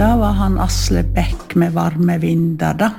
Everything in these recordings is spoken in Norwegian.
Da var han Asle Bæk med varme vinder da.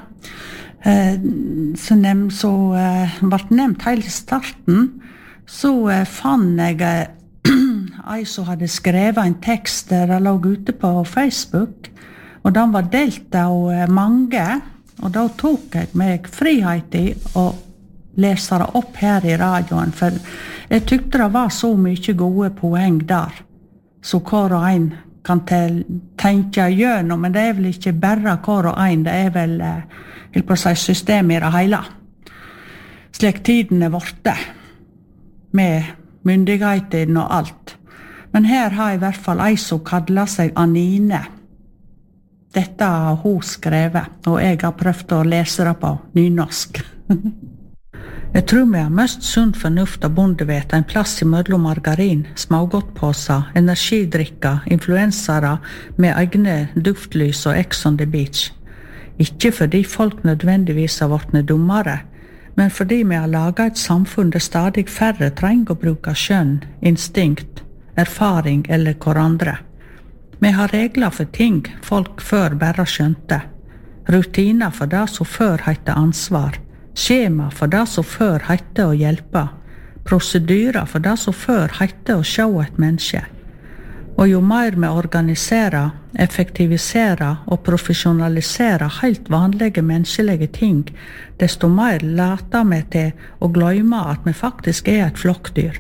Så ble nevnt helt I starten, så fann jeg ei som hadde skrevet en tekst der det lå ute på Facebook, og den var delt av mange, og da tok jeg meg frihet I å lese det opp her I radioen, for jeg tykte det var så mye gode poeng der, så hver og en kan tenke gjennom, men det vel ikke bare hver og en, det vel helt på seg systemet I det hele. Slik tiden vorte, med myndigheten og alt. Men her har I hvert fall ei som kallar seg Anine. Dette har hun skrevet, og jeg har prøvd å lese det på nynorsk. Jeg tror vi har mest sunn fornuft og bondevet en plass I mellom margarin, smågodtpåser, energidrikker, influensere med egne duftlys og Ex on the beach. Ikke fordi folk nødvendigvis har vært dummere, men fordi vi har laget et samfunn der stadig færre trenger å bruke skjønn, instinkt, erfaring eller hverandre. Vi har regler for ting folk før bare skjønte. Rutiner for det som før heter ansvar. Skjema for det som før heter å hjelpe. Prosedyrer for det som før heter å se et menneske. Og jo mer vi organiserer, effektiviserer og profesjonaliserer helt vanlige menneskelige ting, desto mer later vi til å glemme at vi faktisk et flokkdyr.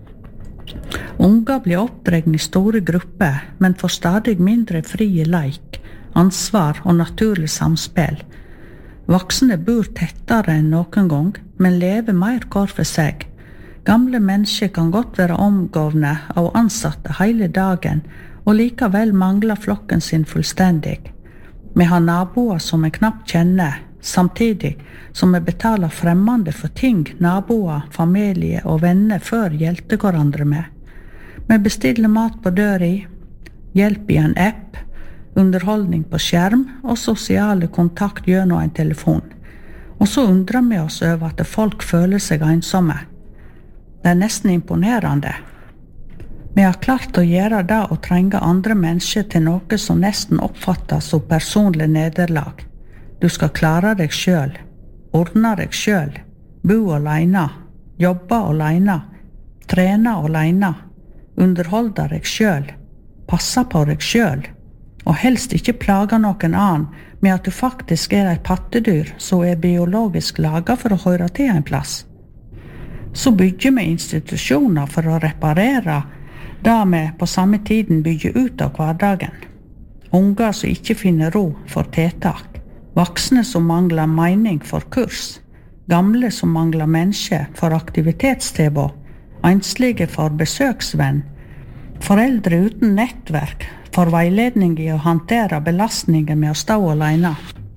Unger blir oppdregne I store grupper, men får stadig mindre frie leik, ansvar og naturlig samspill. Voksne bor tettere enn noen gang, men lever mer hver for seg. Gamle mennesker kan godt være omgående av ansatte hele dagen, og likevel mangler flokken sin fullstendig. Vi har naboer som vi knapt kjenner, samtidig som vi betaler fremmede for ting naboer, familie og venner før hjelper hverandre med. Vi bestiller mat på døra, hjelp I en app, underholdning på skjerm og sosiale kontakt gjennom en telefon. Og så undrer vi oss over at folk føler seg ensomme. Det nesten imponerende. Vi har klart å gjøre det og trenge andre mennesker til noe som nesten oppfattes som personlig nederlag. Du skal klare deg selv, ordne deg selv, bo alene, jobbe alene, trene alene, underholde deg selv, passe på deg selv, og helst ikke plage noen annen med at du faktisk et pattedyr som biologisk laget for å høre til en plass. Så bygger vi institusjoner for å reparere det vi på samme tiden bygger ut av hverdagen. Unger som ikke finner ro for tiltak, voksne som mangler mening for kurs, gamle som mangler mennesker for aktivitetstilbud, enslige for besøksvenn, foreldre uten nettverk for veiledning I å håndtere belastningen med å stå alene.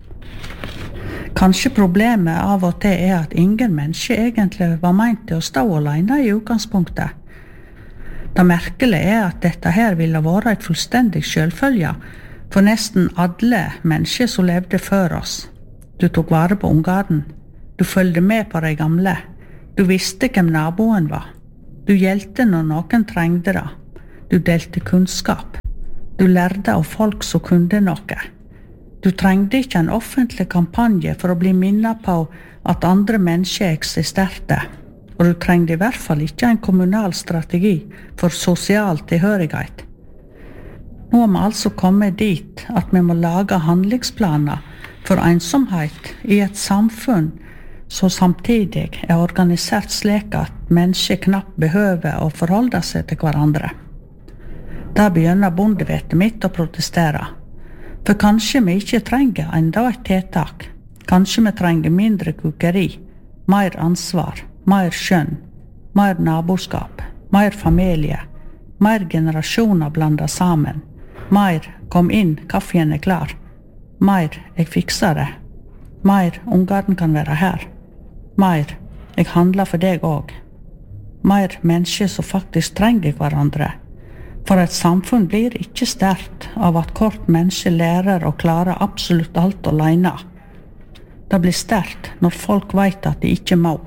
Kanskje problemet av og til at ingen menneske egentlig var meint til å stå alene I utgangspunktet. Det merkelige at dette her ville være et fullstendig selvfølge for nesten alle mennesker som levde før oss. Du tok vare på ungene, du følgde med på de gamle, du visste hvem naboen var, du hjelpte når noen trengte det, du delte kunnskap. Du lærte av folk som kunne noe. Du trengte ikke en offentlig kampanje for å bli minnet på at andre mennesker eksisterte, og du trengte I hvert fall ikke en kommunal strategi for sosial tilhørighet. Nå har vi altså kommet dit at vi må lage handlingsplaner for ensomhet I et samfunn som samtidig organisert slik at mennesker knapt behøver å forholde seg til hverandre. Da begynner bondevetet mitt å protestere. For kanskje vi ikke trenger enda et tiltak. Kanskje vi trenger mindre kukeri, mer ansvar, mer skjønn, mer naboskap, mer familie, mer generasjoner blandet sammen, mer kom inn, kaffen klar, mer jeg fikser det, mer ungene kan være her, mer jeg handler for deg også, mer mennesker som faktisk trenger hverandre. For et samfunn blir ikke sterkt av at hvert menneske lærer å klare absolutt alt alene. Det blir sterkt når folk vet at de ikke må.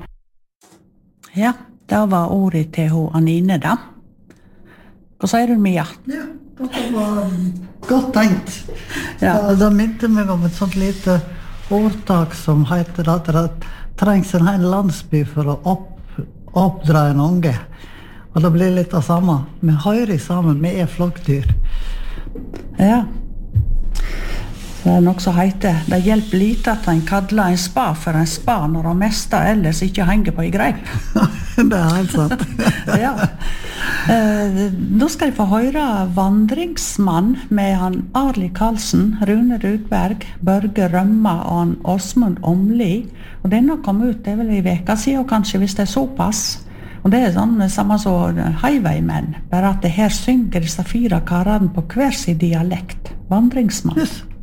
Ja, det var ordet til Anine da. Hva sier du, Mia? Ja, dette var Godt tenkt. Ja. Det minte meg om et sånt lite ordtak som heter at det trengs en hel landsby for å oppdra en unge. Og det blir litt av samme. Vi hører sammen, vi flokkdyr. Ja. Det nok så heiter, det hjelper lite at en kadler en spa for en spa når han meste ellers ikke henger på i greip. Det helt sant. Ja. Nå skal jeg få høre Vandringsmann med han Arli Karlsen, Rune Rudberg, Børge Rømma og han Åsmund Åmli. Og denne kom ut, det vel i veka siden, kanskje hvis det såpass. Og det sånn samme som Highwaymen, bare at det her synger disse 4 karene på hver sin dialekt. Vandringsmann. Yes.